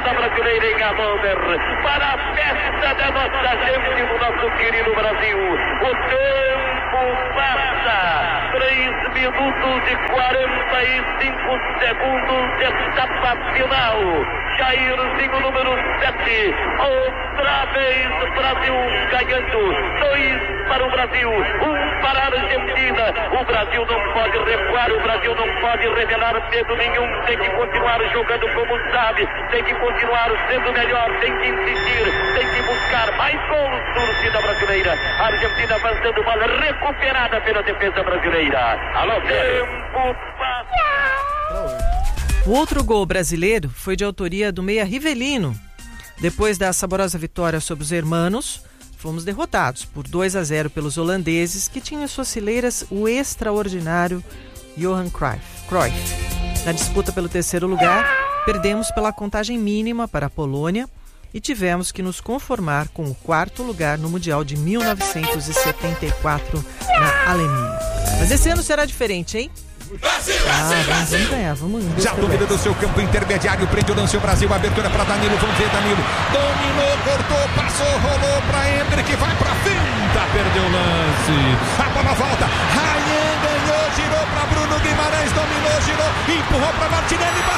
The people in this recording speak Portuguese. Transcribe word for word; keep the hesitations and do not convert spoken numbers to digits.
da brasileira em Hannover, para a festa da nossa gente, do nosso querido Brasil. O tempo passa, três minutos e quarenta e cinco segundos de etapa final. Jairzinho número sete, outra vez Brasil ganhando, dois para o Brasil, um para a Argentina. O Brasil não pode recuar, o Brasil não pode revelar medo nenhum, tem que continuar jogando como sabe, tem que continuar sendo melhor, tem que insistir, tem que buscar mais gols, torcida brasileira. A Argentina avançando, bola recuperada pela defesa brasileira. Alô, tempo passa. O outro gol brasileiro foi de autoria do meia Rivelino. Depois da saborosa vitória sobre os hermanos, fomos derrotados por dois a zero pelos holandeses, que tinham em suas fileiras o extraordinário Johan Cruyff. Cruyff. Na disputa pelo terceiro lugar, perdemos pela contagem mínima para a Polônia e tivemos que nos conformar com o quarto lugar no Mundial de mil novecentos e setenta e quatro na Alemanha. Mas esse ano será diferente, hein? Brasil, ah, Brasil, vamos, Brasil. vamos ganhar, vamos Já domina do seu campo intermediário, prende o lance o Brasil, abertura para Danilo, vamos ver Danilo, dominou, cortou, passou, rolou para Hendrick, vai para finta, perdeu o lance, a bola volta, Ryan ganhou, girou para Bruno Guimarães, dominou, girou, empurrou para Martinelli,